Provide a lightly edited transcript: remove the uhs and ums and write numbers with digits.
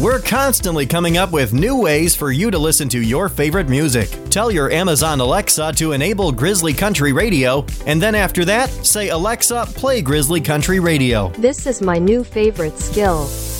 We're constantly coming up with new ways for you to listen to your favorite music. Tell your Amazon Alexa to enable Grizzly Country Radio, and then after that, say, "Alexa, play Grizzly Country Radio." This is my new favorite skill.